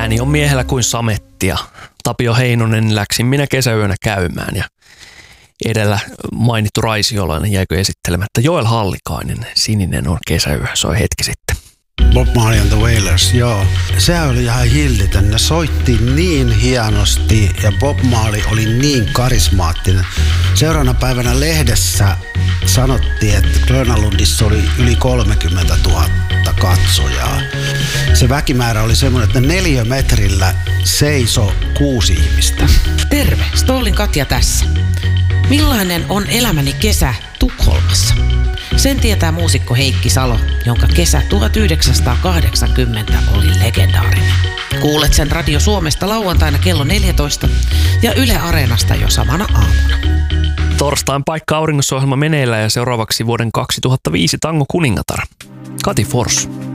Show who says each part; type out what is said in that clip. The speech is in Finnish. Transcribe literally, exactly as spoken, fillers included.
Speaker 1: Ääni on miehellä kuin samettia. Tapio Heinonen läksin minä kesäyönä käymään ja edellä mainittu Raisiolainen jäikö esittelemättä. Joel Hallikainen, Sininen on kesäyö, soi hetki sitten.
Speaker 2: Bob Marley and the Wailers, joo. Se oli ihan hillitön. Ne soitti niin hienosti ja Bob Marley oli niin karismaattinen. Seuraavana päivänä lehdessä sanottiin, että Grönalundissa oli yli kolmekymmentätuhatta katsojaa. Se väkimäärä oli semmoinen, että neliömetrillä seiso kuusi ihmistä.
Speaker 3: Terve, Stollin Katja tässä. Millainen on elämäni kesä Tukholmassa? Sen tietää muusikko Heikki Salo, jonka kesä tuhatyhdeksänsataakahdeksankymmentä oli legendaarinen. Kuulet sen Radio Suomesta lauantaina kello neljätoista ja Yle Areenasta jo samana aamuna.
Speaker 1: Torstain paikka auringossa ohjelma meneillään ja seuraavaksi vuoden kaksituhattaviisi Tango Kuningatar. Kati Fors.